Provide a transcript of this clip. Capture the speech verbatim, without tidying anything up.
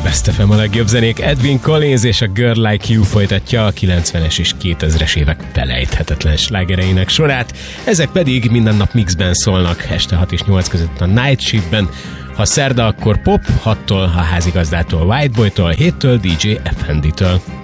Best ef em a legjobb zenék. Edwin Collins és a Girl Like You folytatja a kilencvenes és kétezres évek felejthetetlen slágereinek sorát. Ezek pedig minden nap mixben szólnak, este hat és nyolc között a Night Shiftben. Ha szerda, akkor pop, hattól a házigazdától, Whiteboytól, héttől dé dzsé Effenditől.